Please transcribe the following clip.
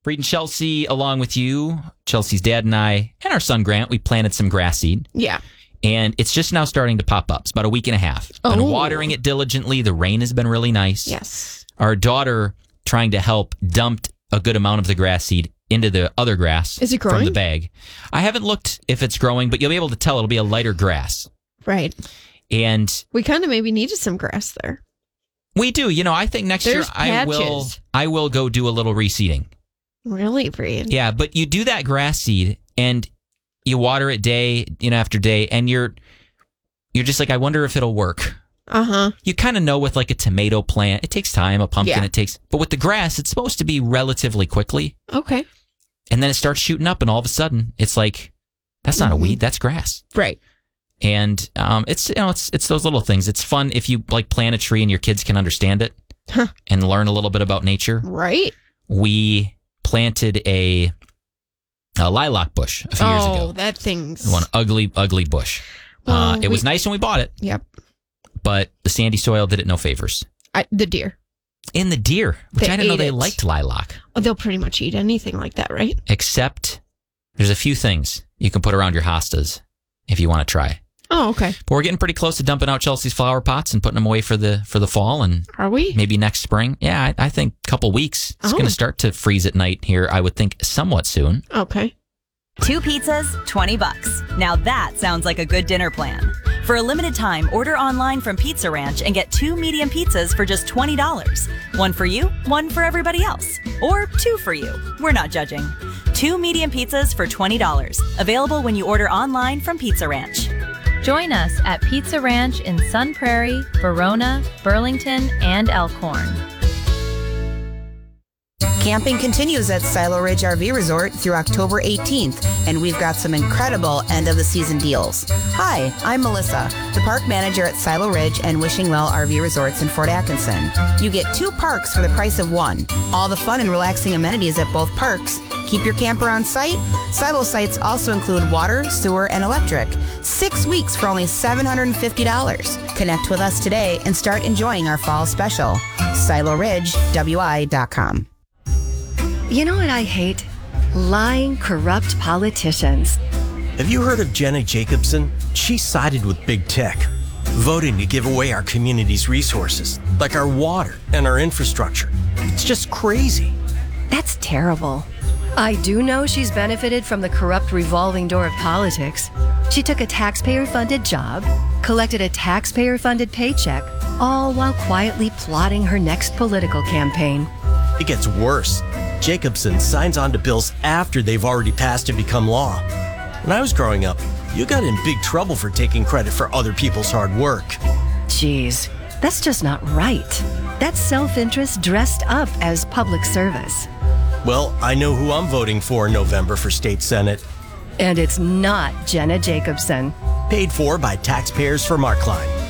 Freed and Chelsea, along with you, Chelsea's dad and I, and our son Grant, we planted some grass seed. Yeah. And it's just now starting to pop up. It's about a week and a half. Been watering it diligently. The rain has been really nice. Yes. Our daughter, trying to help, dumped a good amount of the grass seed into the other grass. Is it growing? From the bag. I haven't looked if it's growing, but you'll be able to tell it'll be a lighter grass. Right. And we kind of maybe needed some grass there. We do. You know, I think next year I will go do a little reseeding. Really, Freed? Yeah, but you do that grass seed and you water it day, after day, and you're just like, I wonder if it'll work. Uh-huh. You kind of know with like a tomato plant, it takes time, a pumpkin, Yeah. but with the grass, it's supposed to be relatively quickly. Okay. And then it starts shooting up, and all of a sudden, it's like, that's not a weed, that's grass. Right. And it's those little things. It's fun if you like plant a tree and your kids can understand it and learn a little bit about nature. Right. We planted a lilac bush a few years ago. Oh, that thing's one ugly, ugly bush. Well, it was nice when we bought it. Yep. But the sandy soil did it no favors. The deer. And the deer, which I didn't know they ate it. liked lilac. Oh, they'll pretty much eat anything like that, right? Except there's a few things you can put around your hostas if you want to try. Oh, okay. But we're getting pretty close to dumping out Chelsea's flower pots and putting them away for the fall. And are we? Maybe next spring. Yeah, I think a couple weeks. It's going to start to freeze at night here, I would think, somewhat soon. Okay. 2 pizzas, $20. Now that sounds like a good dinner plan. For a limited time, order online from Pizza Ranch and get 2 medium pizzas for just $20. One for you, one for everybody else. Or 2 for you. We're not judging. 2 medium pizzas for $20. Available when you order online from Pizza Ranch. Join us at Pizza Ranch in Sun Prairie, Verona, Burlington, and Elkhorn. Camping continues at Silo Ridge RV Resort through October 18th, and we've got some incredible end-of-the-season deals. Hi, I'm Melissa, the park manager at Silo Ridge and Wishing Well RV Resorts in Fort Atkinson. You get 2 parks for the price of 1. All the fun and relaxing amenities at both parks. Keep your camper on site. Silo sites also include water, sewer, and electric. 6 weeks for only $750. Connect with us today and start enjoying our fall special. SiloRidgeWI.com. You know what I hate? Lying, corrupt politicians. Have you heard of Jenna Jacobson? She sided with big tech, voting to give away our community's resources, like our water and our infrastructure. It's just crazy. That's terrible. I do know she's benefited from the corrupt revolving door of politics. She took a taxpayer-funded job, collected a taxpayer-funded paycheck, all while quietly plotting her next political campaign. It gets worse. Jacobson signs on to bills after they've already passed and become law. When I was growing up, you got in big trouble for taking credit for other people's hard work. Jeez, that's just not right. That's self-interest dressed up as public service. Well, I know who I'm voting for in November for state senate. And it's not Jenna Jacobson. Paid for by taxpayers for Mark Klein.